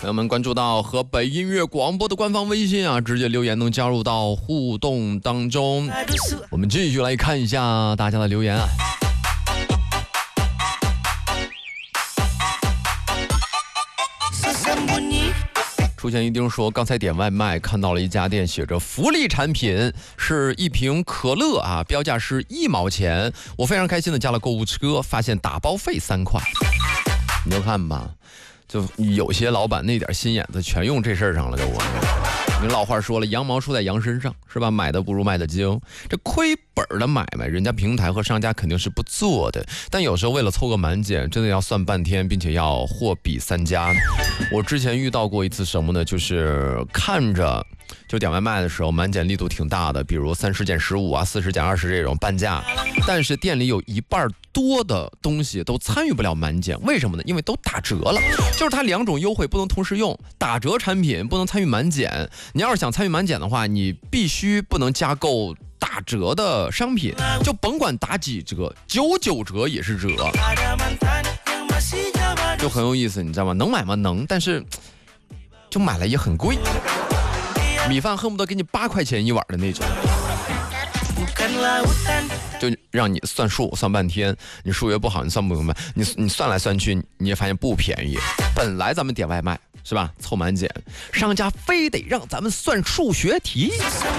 朋友们关注到河北音乐广播的官方微信啊，直接留言能加入到互动当中。我们继续来看一下大家的留言啊。出现一丁说，刚才点外卖看到了一家店写着福利产品，是一瓶可乐啊，标价是1毛钱。我非常开心的加了购物车，发现打包费3块。你就看吧，就有些老板那点心眼子全用这事儿上了，就我。你老话说了，羊毛出在羊身上，是吧？买的不如卖的精。这亏本的买卖，人家平台和商家肯定是不做的。但有时候为了凑个满减，真的要算半天，并且要货比三家。我之前遇到过一次什么呢？就是看着就点外卖的时候，满减力度挺大的，比如30减15啊，40减20这种半价。但是店里有一半多的东西都参与不了满减，为什么呢？因为都打折了。就是它2种优惠不能同时用，打折产品不能参与满减。你要是想参与满减的话，你必须不能加购打折的商品，就甭管打几折，99折也是折，就很有意思，你知道吗？能买吗？能，但是就买了也很贵，米饭恨不得给你8块钱一碗的那种，就让你算数算半天，你数学不好，你算不明白，你算来算去，你也发现不便宜。本来咱们点外卖是吧，凑满减，商家非得让咱们算数学题。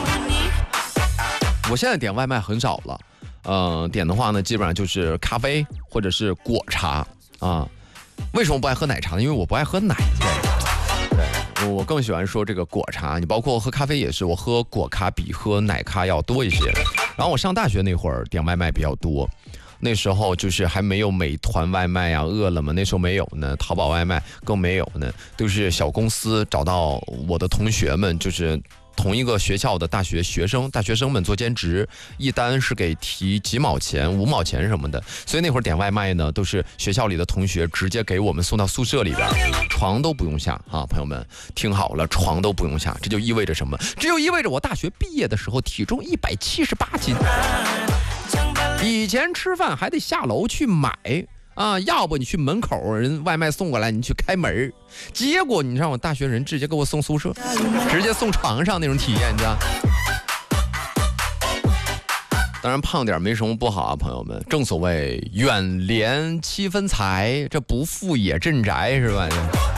我现在点外卖很少了，点的话呢，基本上就是咖啡或者是果茶啊。为什么不爱喝奶茶呢？因为我不爱喝奶。对，我更喜欢说这个果茶。你包括喝咖啡也是，我喝果咖比喝奶咖要多一些。然后我上大学那会儿点外卖比较多。那时候就是还没有美团外卖啊、饿了么，那时候没有呢，淘宝外卖更没有呢，都是小公司找到我的同学们，就是同一个学校的大学生们做兼职，一单是给提几毛钱、5毛钱什么的，所以那会儿点外卖呢，都是学校里的同学直接给我们送到宿舍里边，床都不用下啊，朋友们听好了，床都不用下，这就意味着什么？这就意味着我大学毕业的时候体重178斤。以前吃饭还得下楼去买啊，要不你去门口人外卖送过来，你去开门。结果你让我大学人直接给我送宿舍，直接送床上那种体验，你知道？当然胖点没什么不好啊，朋友们。正所谓远廉7分财，这不富也镇宅，是吧？